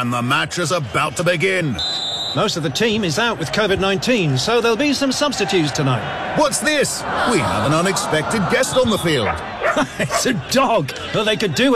And the match is about to begin. Most of the team is out with COVID-19, so there'll be some substitutes tonight. What's this? We have an unexpected guest on the field. It's a dog, but they could do